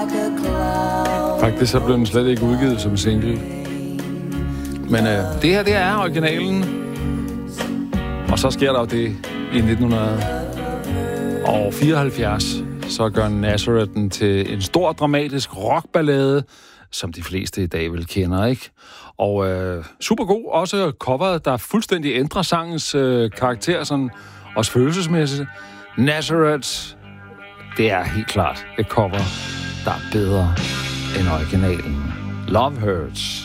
Faktisk så blev den slet ikke udgivet som single. Men det her, det er originalen. Og så sker der jo det i 1974. Så gør Nazareth den til en stor dramatisk rockballade, som de fleste i dag vil kender, ikke? Og super god. Også coveret, der fuldstændig ændrer sangens karakter, sådan, også følelsesmæssigt. Nazareth, det er helt klart et cover, der er bedre end originalen. Love Hurts.